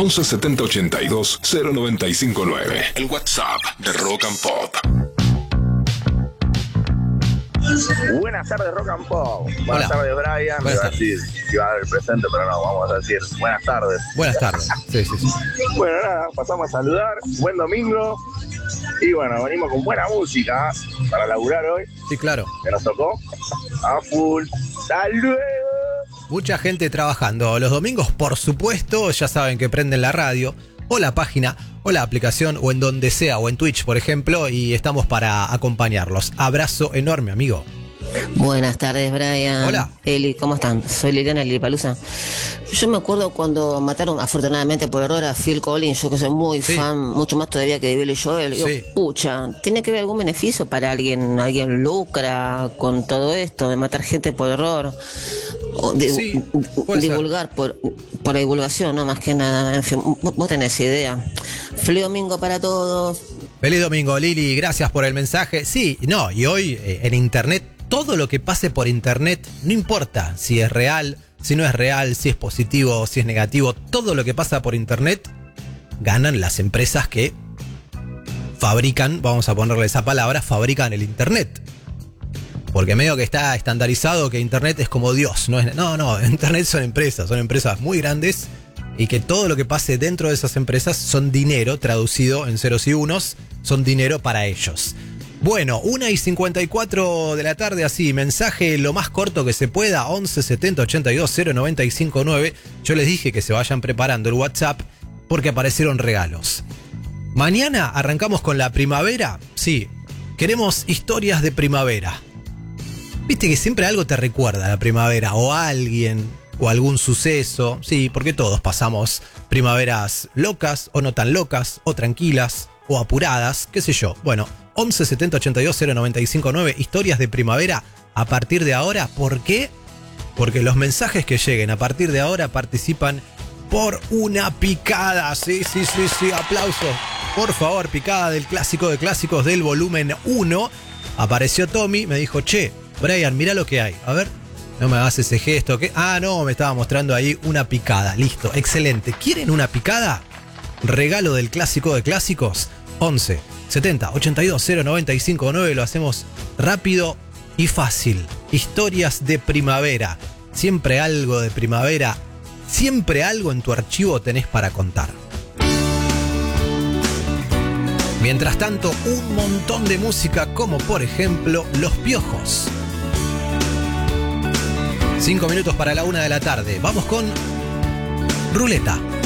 11 70 82 0959. El WhatsApp de Rock and Pop. Buenas tardes, Rock and Pop. Hola. Buenas tardes, Brian. Buenas Iba a decir que iba a dar el presente, pero no, vamos a decir buenas tardes. Buenas tardes. Sí. Bueno, nada, pasamos a saludar. Buen domingo. Y bueno, venimos con buena música para laburar hoy, Sí, claro. que nos tocó a full. ¡Hasta luego! Mucha gente trabajando. Los domingos, por supuesto, ya saben que prenden la radio, o la página, o la aplicación, o en donde sea, o en Twitch, por ejemplo, y estamos para acompañarlos. Abrazo enorme, amigo. Buenas tardes, Brian. Hola. Eli, ¿cómo están? Soy Liliana Lilipalusa. Yo me acuerdo cuando mataron, afortunadamente por error, a Phil Collins, yo que soy muy Sí. fan, mucho más todavía que de Billy Joel. Digo, Sí. pucha, ¿tiene que haber algún beneficio para alguien? ¿Alguien lucra con todo esto de matar gente por error? O Sí, puede ser. divulgar por la divulgación, ¿no? Más que nada. En fin, vos tenés idea. Feliz domingo para todos. Feliz domingo, Lili. Gracias por el mensaje. Sí, no, y hoy en Internet, todo lo que pase por Internet, no importa si es real, si no es real, si es positivo, si es negativo, todo lo que pasa por Internet, ganan las empresas que fabrican, vamos a ponerle esa palabra, fabrican el Internet. Porque medio que está estandarizado que Internet es como Dios. No, Internet son empresas muy grandes y que todo lo que pase dentro de esas empresas son dinero, traducido en ceros y unos, son dinero para ellos. Bueno, 1:54 de la tarde, así, mensaje lo más corto que se pueda, 11 70 82 0959. Yo les dije que se vayan preparando el WhatsApp porque aparecieron regalos. Mañana arrancamos con la primavera. Sí, queremos historias de primavera. Viste que siempre algo te recuerda a la primavera, o a alguien, o algún suceso. Sí, porque todos pasamos primaveras locas, o no tan locas, o tranquilas, o apuradas, qué sé yo. Bueno, 11 70 82 0959, historias de primavera a partir de ahora. ¿Por qué? Porque los mensajes que lleguen a partir de ahora participan por una picada. Sí, aplauso. Por favor, picada del clásico de clásicos del volumen 1. Apareció Tommy, me dijo, che, Brian, mirá lo que hay. A ver, no me hagas ese gesto. ¿Qué? Ah, no, me estaba mostrando ahí una picada. Listo, excelente. ¿Quieren una picada? Regalo del clásico de clásicos. 11 70 82 0959. Lo hacemos rápido y fácil. Historias de primavera. Siempre algo de primavera. Siempre algo en tu archivo tenés para contar. Mientras tanto, un montón de música, como por ejemplo Los Piojos. 5 minutos para la 1 de la tarde. Vamos con Ruleta.